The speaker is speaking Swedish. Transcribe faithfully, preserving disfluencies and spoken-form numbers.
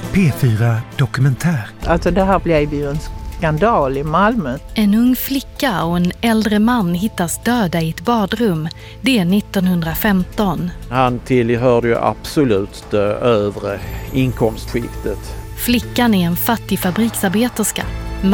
P fyra Dokumentär. Alltså det här blev ju en skandal i Malmö. En ung flicka och en äldre man hittas döda i ett badrum. Det är nittonhundrafemton. Han tillhörde ju absolut det övre inkomstskiktet. Flickan är en fattig fabriksarbeterska.